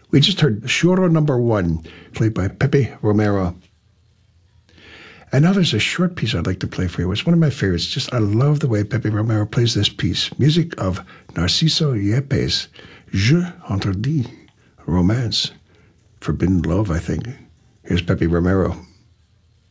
We just heard Choro Number 1, played by Pepe Romero. And now there's a short piece I'd like to play for you. It's one of my favorites. Just I love the way Pepe Romero plays this piece. Music of Narciso Yepes. Je Interdit Romance. Forbidden Love, I think. Here's Pepe Romero.